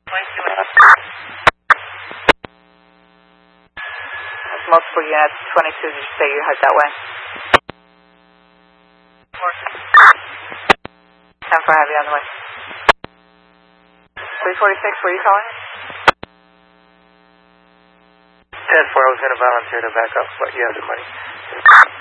That's multiple units. 22, did you say you head that way? 10-4, have you on the way. 346, were you calling? 10-4, I was going to volunteer to back up, but you have the money.